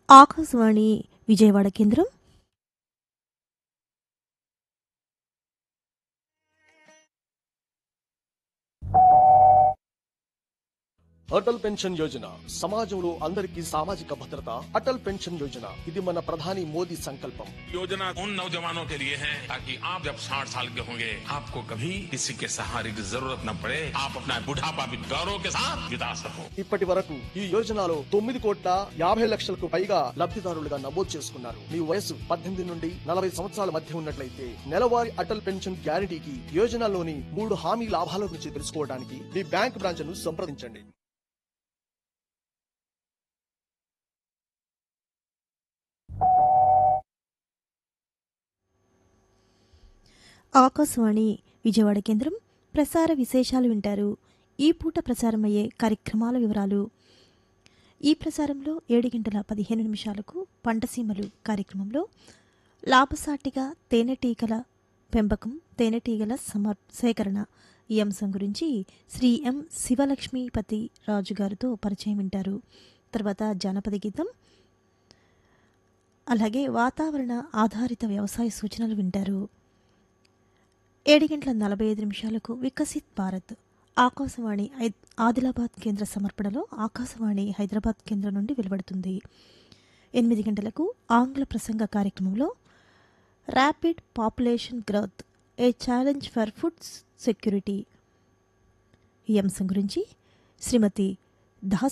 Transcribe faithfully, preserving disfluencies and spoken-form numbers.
ఆకాశవాణి విజయవాడ కేంద్రం. అటల్ పెన్షన్ యోజన సమాజంలో అందరికీ సామాజిక భద్రత. అటల్ పెన్షన్ యోజన ఇది మన ప్రధాని మోదీ సంకల్పం. योजना उन नौजवानों के लिए है ताकि आप जब साठ साल के होंगे आपको कभी किसी के सहारे की जरूरत न पड़े, आप अपना बुढ़ापा भी गौरव के साथ बिता सको. ఇప్పటి వరకు ఈ యోజనలో తొమ్మిది కోట్ల యాభై లక్షలకు పైగా లబ్ధిదారులుగా నమోదు చేసుకున్నారు. మీ వయసు పద్దెనిమిది నుండి నలభై సంవత్సరాల మధ్య ఉన్నట్లయితే నెలవారీ అటల్ పెన్షన్ గ్యారంటీకి యోజనలోని మూడు హామీ లాభాల గురించి తెలుసుకోవడానికి మీ బ్యాంక్ బ్రాంచ్ ను సంప్రదించండి. ఆకాశవాణి విజయవాడ కేంద్రం. ప్రసార విశేషాలు వింటారు. ఈ పూట ప్రసారమయ్యే కార్యక్రమాల వివరాలు. ఈ ప్రసారంలో ఏడు గంటల పదిహేను నిమిషాలకు పంటసీమలు కార్యక్రమంలో లాభసాటిగా తేనెటీగల పెంపకం, తేనెటీగల సమర్ సేకరణ ఈ అంశం గురించి శ్రీ ఎం శివలక్ష్మీపతి రాజు గారితో పరిచయం వింటారు. తర్వాత జానపద గీతం, అలాగే వాతావరణ ఆధారిత వ్యవసాయ సూచనలు వింటారు. ఏడు గంటల నలభై ఐదు నిమిషాలకు వికసిత్ భారత్ ఆకాశవాణి ఆదిలాబాద్ కేంద్ర సమర్పణలో ఆకాశవాణి హైదరాబాద్ కేంద్రం నుండి వెలువడుతుంది. ఎనిమిది గంటలకు ఆంగ్ల ప్రసంగ కార్యక్రమంలో rapid population growth A challenge for food security ఈ అంశం గురించి శ్రీమతి దాస్